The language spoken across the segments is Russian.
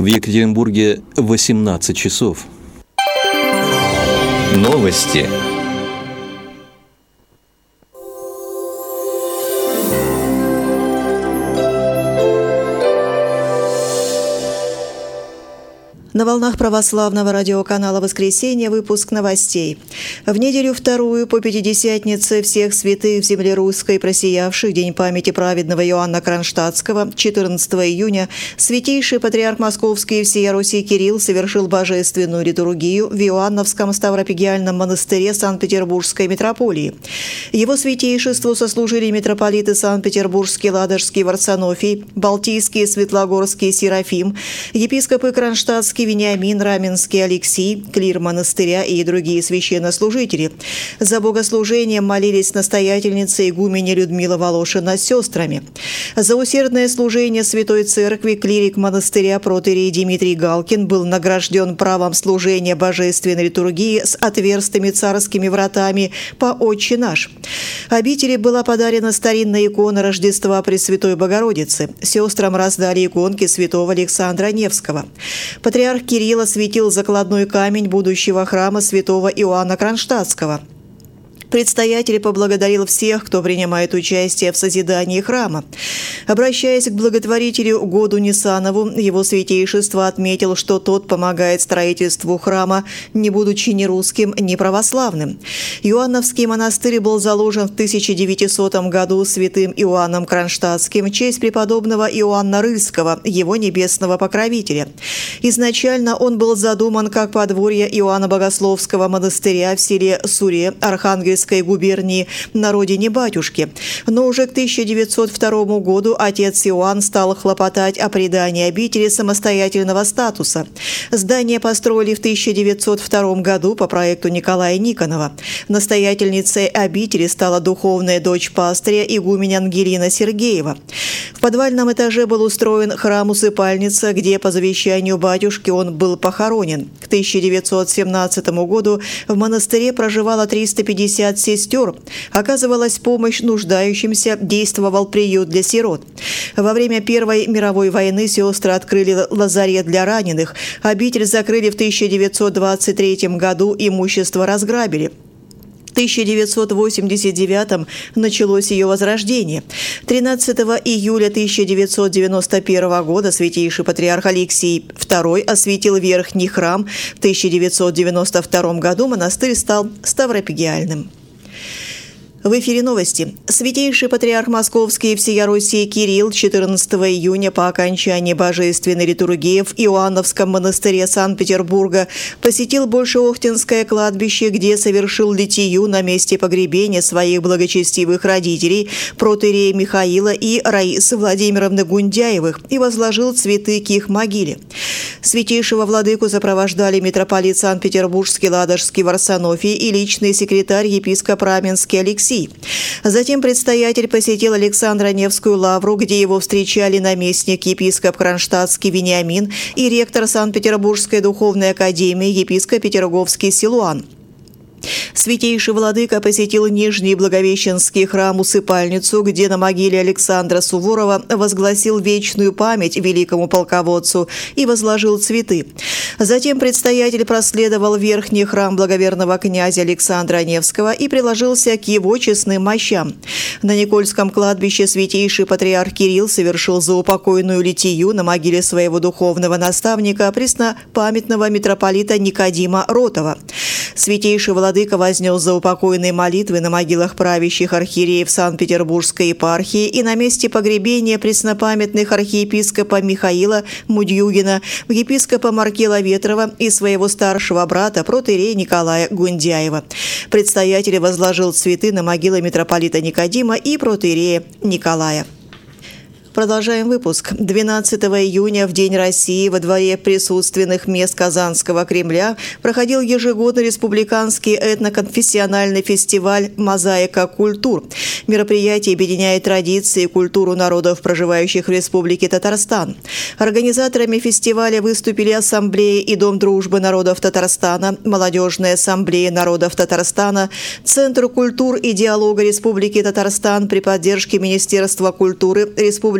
В Екатеринбурге 18 часов. Новости. На волнах православного радиоканала «Воскресенье» выпуск новостей. В неделю вторую по Пятидесятнице всех святых в земле русской, просиявших День памяти праведного Иоанна Кронштадтского, 14 июня, святейший патриарх Московский и всея Руси Кирилл совершил божественную литургию в Иоанновском Ставропигиальном монастыре Санкт-Петербургской митрополии. Его святейшеству сослужили митрополиты Санкт-Петербургский, Ладожский Варсонофий, Балтийский, Светлогорский Серафим, епископы Кронштадтский Вениамин, Раменский Алексий, клир монастыря и другие священнослужители. За богослужением молились настоятельница игуменя Людмила Волошина с сестрами. За усердное служение Святой Церкви клирик монастыря протоиерей Дмитрий Галкин был награжден правом служения божественной литургии с отверстыми царскими вратами по «Отче наш». Обители была подарена старинная икона Рождества Пресвятой Богородицы. Сестрам раздали иконки святого Александра Невского. Патриарх Кирилл осветил закладной камень будущего храма святого Иоанна Кронштадтского. Предстоятель поблагодарил всех, кто принимает участие в созидании храма. Обращаясь к благотворителю Году Нисанову, его святейшество отметил, что тот помогает строительству храма, не будучи ни русским, ни православным. Иоанновский монастырь был заложен в 1900 году святым Иоанном Кронштадтским в честь преподобного Иоанна Рыльского, его небесного покровителя. Изначально он был задуман как подворье Иоанна Богословского монастыря в селе Суре Архангельской губернии на родине батюшки. Но уже к 1902 году отец Иоанн стал хлопотать о придании обители самостоятельного статуса. Здание построили в 1902 году по проекту Николая Никонова. Настоятельницей обители стала духовная дочь пастыря игуменя Ангелина Сергеева. В подвальном этаже был устроен храм-усыпальница, где по завещанию батюшки он был похоронен. К 1917 году в монастыре проживало 350 сестер, оказывалась помощь нуждающимся, действовал приют для сирот. Во время Первой мировой войны сестры открыли лазарет для раненых, обитель закрыли в 1923 году, имущество разграбили. В 1989 началось ее возрождение. 13 июля 1991 года святейший патриарх Алексий II осветил верхний храм. В 1992 году монастырь стал ставропигиальным. В эфире новости. Святейший патриарх Московский и всея Руси Кирилл 14 июня по окончании божественной литургии в Иоанновском монастыре Санкт-Петербурга посетил Большеохтинское кладбище, где совершил литию на месте погребения своих благочестивых родителей, протоиерея Михаила и Раисы Владимировны Гундяевых, и возложил цветы к их могиле. Святейшего владыку сопровождали митрополит Санкт-Петербургский, Ладожский Варсонофий и личный секретарь епископ Раменский Алексей. Затем предстоятель посетил Александро-Невскую лавру, где его встречали наместник епископ Кронштадтский Вениамин и ректор Санкт-Петербургской духовной академии епископ Петерговский Силуан. Святейший владыка посетил Нижний Благовещенский храм-усыпальницу, где на могиле Александра Суворова возгласил вечную память великому полководцу и возложил цветы. Затем предстоятель проследовал в верхний храм благоверного князя Александра Невского и приложился к его честным мощам. На Никольском кладбище святейший патриарх Кирилл совершил заупокойную литию на могиле своего духовного наставника, преснопамятного митрополита Никодима Ротова. Святейший владыка вознес заупокойные молитвы на могилах правящих архиереев Санкт-Петербургской епархии и на месте погребения преснопамятных архиепископа Михаила Мудьюгина, епископа Маркела Ветрова и своего старшего брата протоиерея Николая Гундяева. Предстоятель возложил цветы на могилы митрополита Никодима и протоиерея Николая. Продолжаем выпуск. 12 июня, в День России, во дворе присутственных мест Казанского Кремля проходил ежегодный республиканский этноконфессиональный фестиваль «Мозаика культур». Мероприятие объединяет традиции и культуру народов, проживающих в Республике Татарстан. Организаторами фестиваля выступили Ассамблея и Дом дружбы народов Татарстана, Молодежная ассамблея народов Татарстана, Центр культур и диалога Республики Татарстан при поддержке Министерства культуры Республики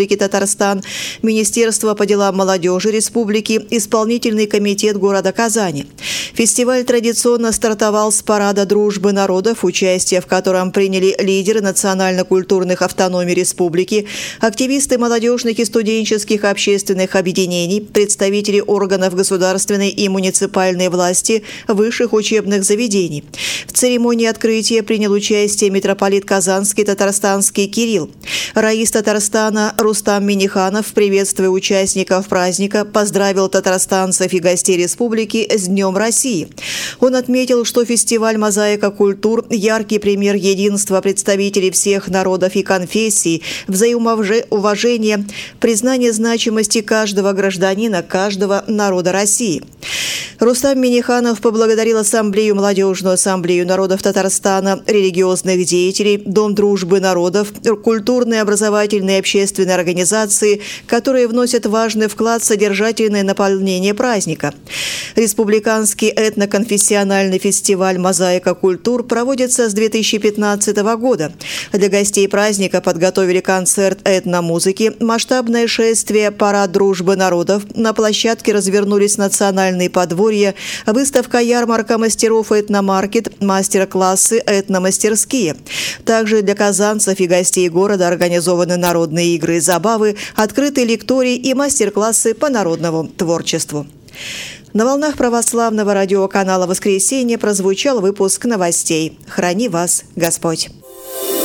Республики Татарстан, Министерство по делам молодежи Республики, Исполнительный комитет города Казани. Фестиваль традиционно стартовал с парада дружбы народов, участие в котором приняли лидеры национально-культурных автономий республики, активисты молодежных и студенческих общественных объединений, представители органов государственной и муниципальной власти, высших учебных заведений. В церемонии открытия принял участие митрополит Казанский татарстанский Кирилл. Раис Татарстана Рустам Миниханов, приветствуя участников праздника, поздравил татарстанцев и гостей республики с Днем России. Он отметил, что фестиваль «Мозаика культур» – яркий пример единства представителей всех народов и конфессий, взаимоуважения, признания значимости каждого гражданина, каждого народа России. Рустам Миниханов поблагодарил Ассамблею, Молодежную ассамблею народов Татарстана, религиозных деятелей, Дом дружбы народов, культурные, образовательные и общественные организации, которые вносят важный вклад в содержательное наполнение праздника. Республиканский этноконфессиональный фестиваль «Мозаика культур» проводится с 2015 года. Для гостей праздника подготовили концерт этномузыки, масштабное шествие «Парад дружбы народов», на площадке развернулись национальные подворья, выставка-ярмарка мастеров этномаркет, мастер-классы, этномастерские. Также для казанцев и гостей города организованы народные игры и забавы, открытые лектории и мастер-классы по народному творчеству. На волнах православного радиоканала «Воскресенье» прозвучал выпуск новостей. Храни вас Господь!